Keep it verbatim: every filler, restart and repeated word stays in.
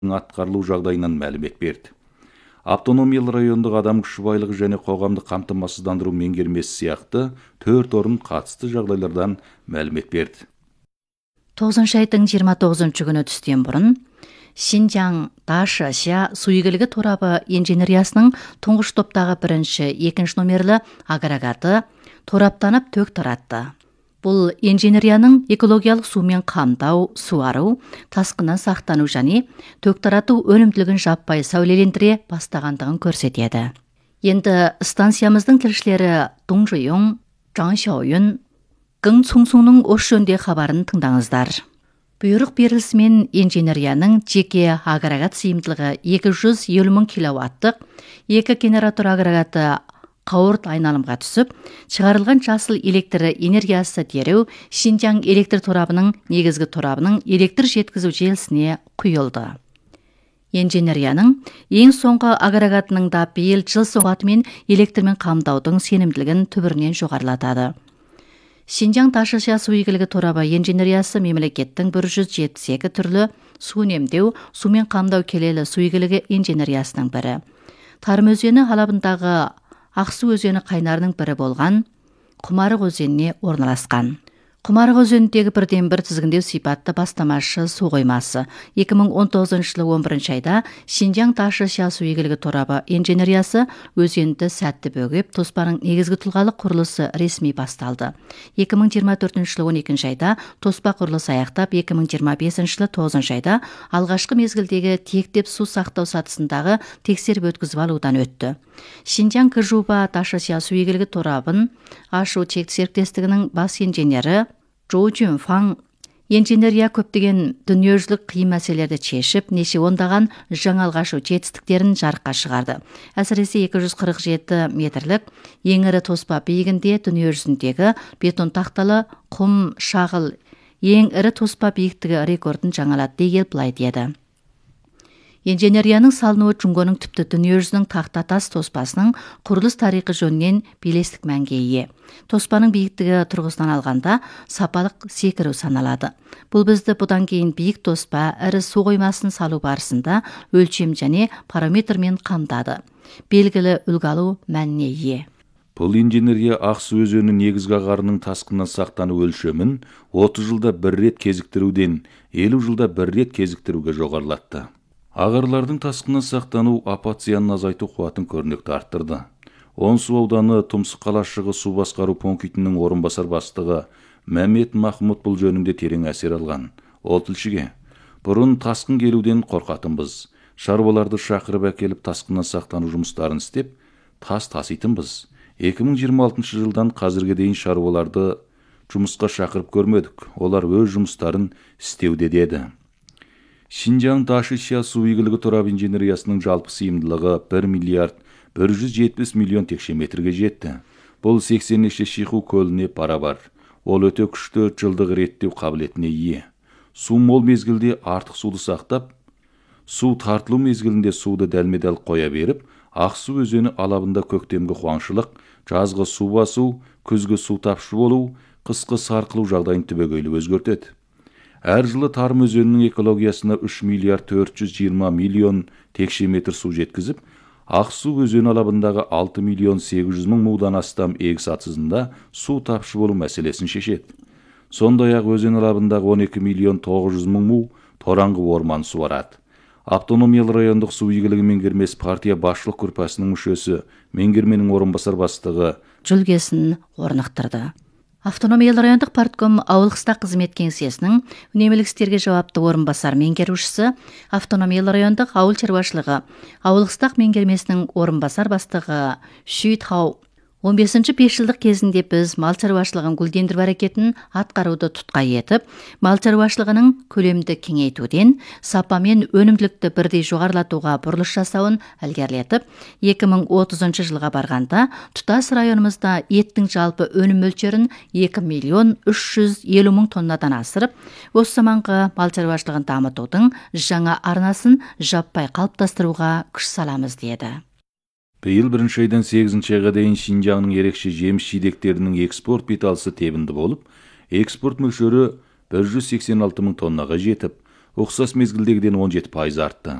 аткарылуу жагдайынан маалымет берди. Автономиялы райондук адам күчү байлыгы және коомдук камтамасыздандыруу меңгермеси сыяктуу төрт орун катысты жагдайлардан маалымет берди. тогузунчу айдын жыйырма тогузунчу күнү түстөн мурун Шинжаң Дашия суу ийгилиги торабы инженериясынын туңгуч топтогу биринчи, экинчи номерлі агрегаты тораптанып төк таратты. Бул инженериянын экологиялык суу менен камдоо, суаруу, таскындан сактануу жана төк таратуу өнүмдүүлүгүн жаппай сәулелендире бастагандыгын көрсөтөдү. Енді станциямыздын тилчилери Дуң Жуюң, Жан Шаоюн, Гың Цуңсуңнун ош жөнүндө кабарын тыңдаңыздар. Буйрук берилисимен инженериянын жеке агрегат сыйымдылыгы эки жүз элүү миң киловаттык эки генератор агрегаты каурт айналымга түсүп, чыгарылган жасыл электр энергиясы дереу Шинжаң электр торабынын негизги торабынын электр жеткизүү желисине куюлду. Инженериянын эң соңку агрегатынын да быйыл жыл соңку менен электр менен камдоодун сенимдүүлүгүн түбүрүнөн жогорулатады. Шинжаң Дашия суу ийгилиги торабы инженериясы мемлекеттин бир жүз жетимиш эки түрлүү суу үнөмдөө, суу менен камдоо келели суу ийгилиги инженериясынын бири. Тарым өзөнү алабындагы Ак суу өзөнү кайнарынын бири болгон Кумарык өзөнүнө орналаскан. Кумарык өзөнүндөгү бирден бир тизгиндөө сыйпатты бастамашы суу коймасы эки миң он тогузунчу жылы он биринчи айда Шинжаң Дашия суу ийгилиги торабы инженериясы өзөндү сәтті бөгүп, тоспанын негизги тулгалык курулушу ресми басталды. эки миң жыйырма төртүнчү жылы он экинчи айда тоспа курулушу аяктап, эки миң жыйырма бешинчи жылы тогузунчу айда алгачкы мезгилдеги тектеп суу сактоо сатысындагы текшерип өткүзүп алуудан өттү. Шинжаң Кыжуба Дашия суу ийгилиги торабын Ашу чек сериктестигинин бас инженери Жоу Жунфаң инженерия көптөгөн дүнүйөжүлүк кыйын маселелерди чечип, нече ондаган жаңы алгачуу жетистиктерин жарыкка чыгарды. Әсіресе эки жүз кырк жети метрлик эң ири тоспа бийигинде дүнүйөжүсүндөгү бетон такталы кум шагыл эң ири тоспа бийиктиги рекордун жаңалады деген былай деди. Инженериянын салынуу Жунгонун түптү дүнүйөжүсүнүн такта тас тоспасынын курулуш тарыхы жөнүнөн белестик мәнге ээ. Тоспанын бийиктиги тургусунан алганда сапалык секирүү саналады. Бул бизди будан кийин бийик тоспа, ири суу коймасын салуу барысында өлчөм жана параметр менен камдады. Белгилүү үлгү алуу маанине ээ. Бул инженерия Ак суу өзөнүнүн негизги агарынын таскындан сактануу өлчөмүн отуз жылда бир рет кезиктирүүдөн элүү жылда бир рет кезиктирүүгө жогорулатты. Агарлардын таскындан сактануу апат зыянын азайтуу кубатын көрүнүктүү арттырды. Он суу ауданы Тумсук калашыгы суу баскаруу пунктунун орун басар баштыгы Мамед Махмуд бул жөнүндө терең әсер алган. Ол тилчиге: "Бурун таскын келүүдөн коркатынбыз. Шаруаларды шакырып әкелип таскындан сактануу жумуштарын иштеп, тас тасыйтынбыз. эки миң жыйырма алтынчы жылдан казырге дейин шаруаларды жумуска шакырып көрмөдүк. Олар өз жумуштарын иштеуде" деди. Шинжаң Дашия суу ийгилиги торабы инженериясынын жалпы сыйымдылыгы бир миллиард бир жүз жетимиш миллион текше метрге жетти. Бул сексен эши Шиху көлүнө барабар. Ол өтө күчтүү жылдык иреттөө кабилетине ээ. Суу мол мезгилде артык сууду сактап, суу тартылуу мезгилинде сууду далме-дал кое берип, Ак суу өзөнү алабында көктемге кубаңчылык, жазгы суу басуу, күзгө суу тапшы болуу, кышкы саркылуу жагдайын түбөгөйлүп өзгөртөт. Әр жылы Тарым өзөнүнүн экологиясына үч миллиард төрт жүз жыйырма миллион текше метр суу жеткизип, Ак суу өзөнү алабындагы алты миллион сегиз жүз миң муудан астам эгиз атысында суу тапшы болуу маселесин шешет. Сондай ак өзөн алабындагы он эки миллион тогуз жүз миң муу тораңгы орман суарат. Автономиялы райондук суу ийгилиги меңгермеси партия башлык группасынын мүчөсү, меңгерменин орун басар баштыгы жүлгесин орныктырды. Автономиялы райондук партком Ауылкыстак кызмет кеңсесинин үнемилик истерге жаапты орун басар меңгерүүчүсү, Автономиялы райондук ауыл чарбачылыгы Ауылкыстак меңгермесинин орун басар баштыгы Шүйт-Хау он бешинчи беш жылдык кезинде биз мал чарбачылыгын гүлдендирип аракетин аткарууду туткай этип, мал чарбачылыгынын көлөмдү кеңейтүүдөн сапа менен өнүмдүүлүктү бирдей жогорулатууга бурулуш жасауын илгерилетип, эки миң отузунчу жылга барганда тутас районумузда эттин жалпы өнүм мөлчөрүн эки миллион үч жүз элүү миң тоннадан асырып, осы заманкы мал чарбачылыгын дамытуудун жаңа арнасын жаппай калыптастырууга күч саламыз деди. Быйыл биринчи айдан сегизинчи айга дейин Шинжаңдын эрекче жемиш жидектеринин экспорт беталысы тебинди болуп, экспорт мөлчөрү бир жүз сексен алты миң тоннага жетип, ұқсас мезгілдегіден он жеті пайыз артты.